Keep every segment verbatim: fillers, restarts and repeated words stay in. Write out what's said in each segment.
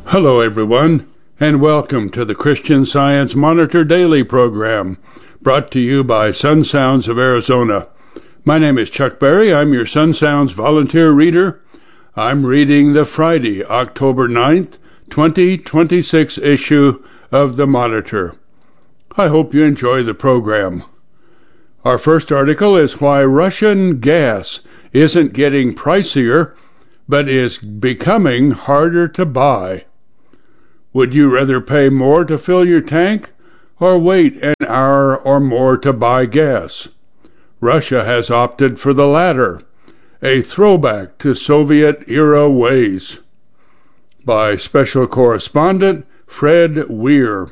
Hello, everyone, and welcome to the Christian Science Monitor Daily program, brought to you by Sun Sounds of Arizona. My name is Chuck Berry. I'm your Sun Sounds volunteer reader. I'm reading the Friday, October ninth, twenty twenty-six issue of the Monitor. I hope you enjoy the program. Our first article is why Russian gas isn't getting pricier, but is becoming harder to buy. Would you rather pay more to fill your tank or wait an hour or more to buy gas? Russia has opted for the latter, a throwback to Soviet-era ways. By Special Correspondent Fred Weir.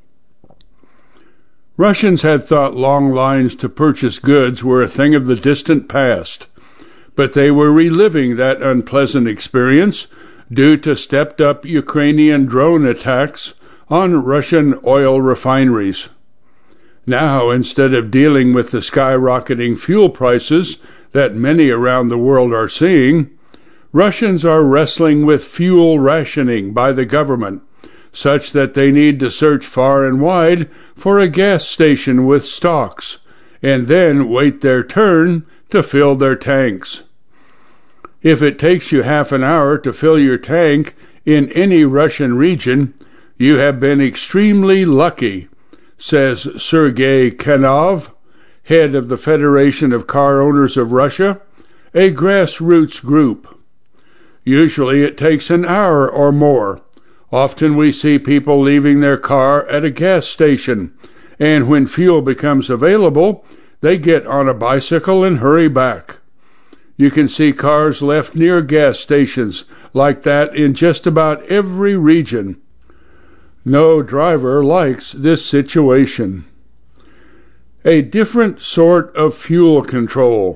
Russians had thought long lines to purchase goods were a thing of the distant past, but they were reliving that unpleasant experience due to stepped-up Ukrainian drone attacks on Russian oil refineries. Now, instead of dealing with the skyrocketing fuel prices that many around the world are seeing, Russians are wrestling with fuel rationing by the government, such that they need to search far and wide for a gas station with stocks, and then wait their turn to fill their tanks. If it takes you half an hour to fill your tank in any Russian region, you have been extremely lucky, says Sergei Kanov, head of the Federation of Car Owners of Russia, a grassroots group. Usually it takes an hour or more. Often we see people leaving their car at a gas station, and when fuel becomes available, they get on a bicycle and hurry back. You can see cars left near gas stations like that in just about every region. No driver likes this situation. A different sort of fuel control.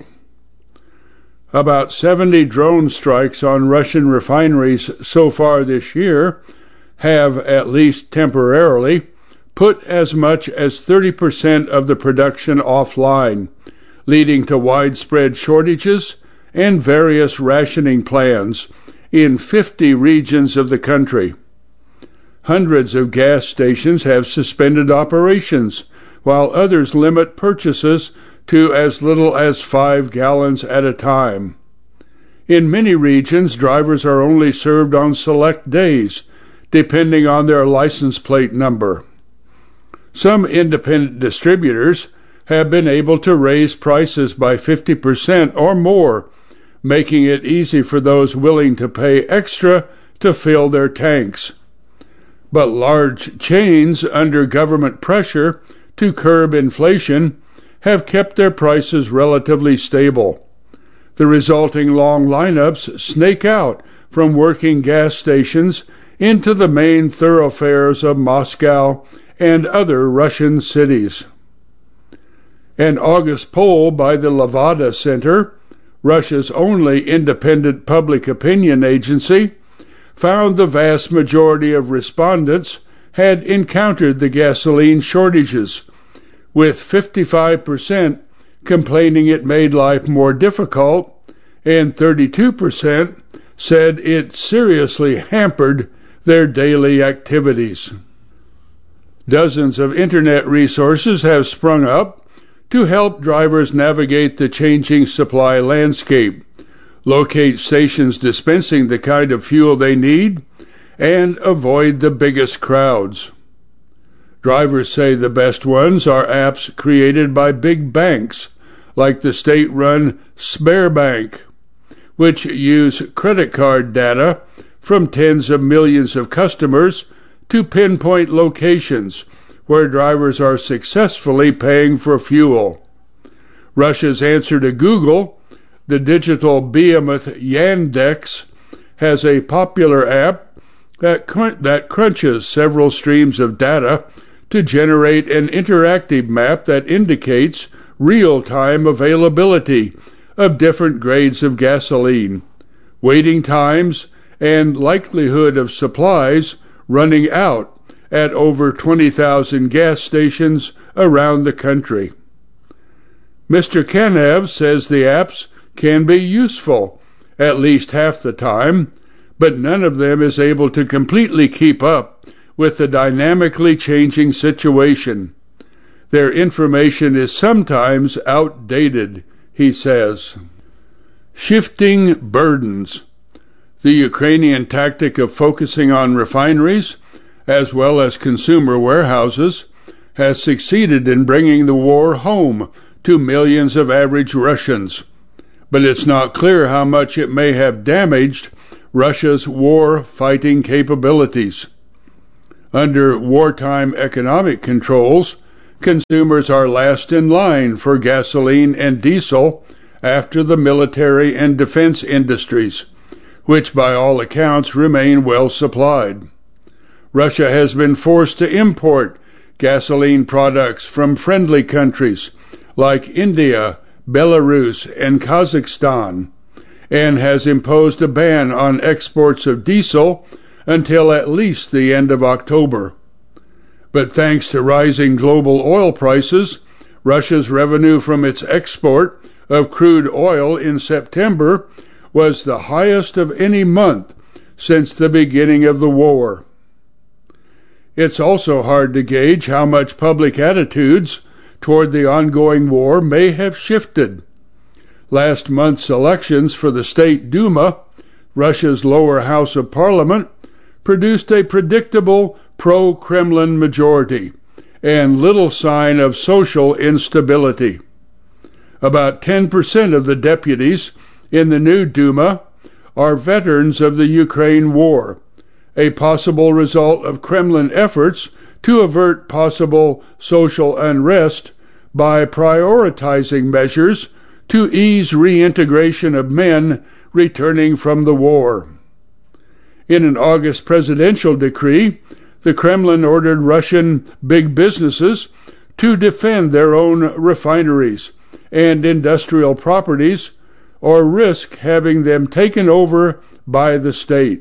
About seventy drone strikes on Russian refineries so far this year have, at least temporarily, put as much as thirty percent of the production offline, leading to widespread shortages and various rationing plans in fifty regions of the country. Hundreds of gas stations have suspended operations, while others limit purchases to as little as five gallons at a time. In many regions, drivers are only served on select days, depending on their license plate number. Some independent distributors have been able to raise prices by fifty percent or more, making it easy for those willing to pay extra to fill their tanks. But large chains, under government pressure to curb inflation, have kept their prices relatively stable. The resulting long lineups snake out from working gas stations into the main thoroughfares of Moscow and other Russian cities. An August poll by the Levada Center, Russia's only independent public opinion agency, found the vast majority of respondents had encountered the gasoline shortages, with fifty-five percent complaining it made life more difficult, and thirty-two percent said it seriously hampered their daily activities. Dozens of internet resources have sprung up to help drivers navigate the changing supply landscape, locate stations dispensing the kind of fuel they need, and avoid the biggest crowds. Drivers say the best ones are apps created by big banks, like the state-run Sberbank, which use credit card data from tens of millions of customers to pinpoint locations where drivers are successfully paying for fuel. Russia's answer to Google, the digital behemoth Yandex, has a popular app that, crun- that crunches several streams of data to generate an interactive map that indicates real-time availability of different grades of gasoline, waiting times, and likelihood of supplies running out at over twenty thousand gas stations around the country. Mister Kanev says the apps can be useful at least half the time, but none of them is able to completely keep up with the dynamically changing situation. Their information is sometimes outdated, he says. Shifting burdens. The Ukrainian tactic of focusing on refineries, as well as consumer warehouses, has succeeded in bringing the war home to millions of average Russians. But it's not clear how much it may have damaged Russia's war-fighting capabilities. Under wartime economic controls, consumers are last in line for gasoline and diesel after the military and defense industries, which by all accounts remain well supplied. Russia has been forced to import gasoline products from friendly countries like India, Belarus, and Kazakhstan, and has imposed a ban on exports of diesel until at least the end of October. But thanks to rising global oil prices, Russia's revenue from its export of crude oil in September was the highest of any month since the beginning of the war. It's also hard to gauge how much public attitudes toward the ongoing war may have shifted. Last month's elections for the State Duma, Russia's lower house of parliament, produced a predictable pro-Kremlin majority and little sign of social instability. About ten percent of the deputies in the new Duma are veterans of the Ukraine war, a possible result of Kremlin efforts to avert possible social unrest by prioritizing measures to ease reintegration of men returning from the war. In an August presidential decree, the Kremlin ordered Russian big businesses to defend their own refineries and industrial properties or risk having them taken over by the state.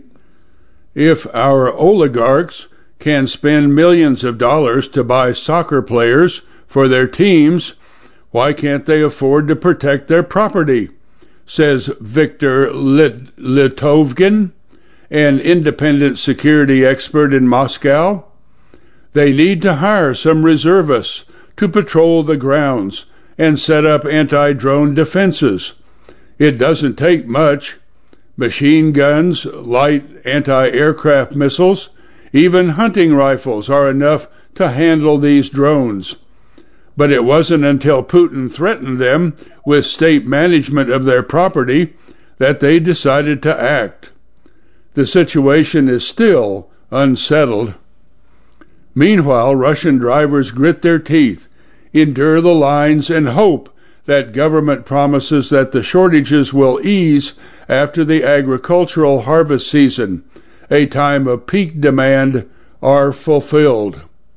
If our oligarchs can spend millions of dollars to buy soccer players for their teams, why can't they afford to protect their property? Says Viktor Lit- Litovkin, an independent security expert in Moscow. They need to hire some reservists to patrol the grounds and set up anti-drone defenses. It doesn't take much. Machine guns, light anti-aircraft missiles, even hunting rifles are enough to handle these drones. But it wasn't until Putin threatened them with state management of their property that they decided to act. The situation is still unsettled. Meanwhile, Russian drivers grit their teeth, endure the lines, and hope that government promises that the shortages will ease after the agricultural harvest season, a time of peak demand, are fulfilled.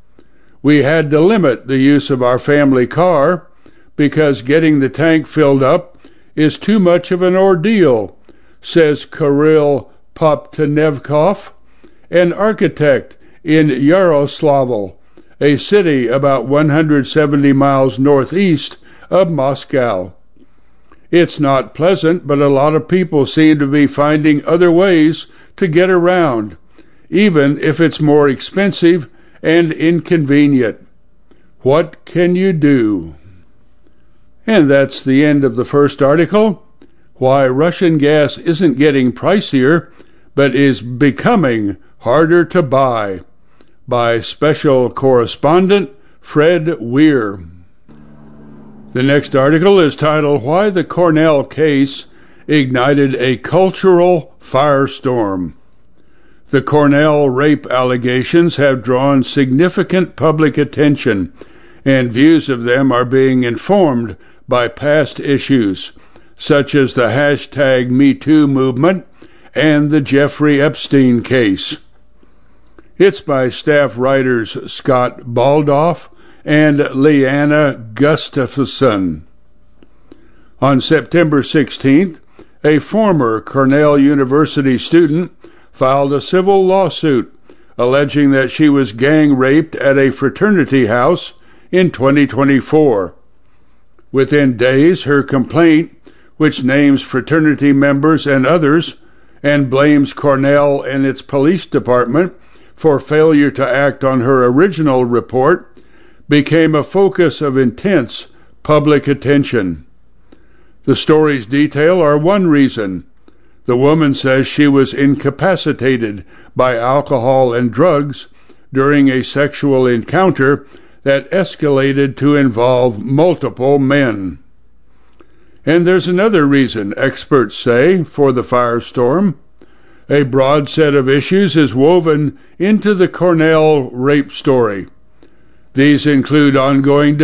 We had to limit the use of our family car because getting the tank filled up is too much of an ordeal, says Kirill Poptenevkov, an architect in Yaroslavl, a city about one hundred seventy miles northeast of Moscow. It's not pleasant, but a lot of people seem to be finding other ways to get around, even if it's more expensive and inconvenient. What can you do? And that's the end of the first article. Why Russian gas isn't getting pricier, but is becoming harder to buy, by special correspondent Fred Weir. The next article is titled, Why the Cornell Case Ignited a Cultural Firestorm. The Cornell rape allegations have drawn significant public attention, and views of them are being informed by past issues, such as the hashtag MeToo movement and the Jeffrey Epstein case. It's by staff writers Scott Baldoff and Leanna Gustafson. On September sixteenth, a former Cornell University student filed a civil lawsuit alleging that she was gang raped at a fraternity house in twenty twenty-four. Within days, her complaint, which names fraternity members and others, and blames Cornell and its police department for failure to act on her original report, became a focus of intense public attention. The story's detail are one reason. The woman says she was incapacitated by alcohol and drugs during a sexual encounter that escalated to involve multiple men. And there's another reason, experts say, for the firestorm. A broad set of issues is woven into the Cornell rape story. These include ongoing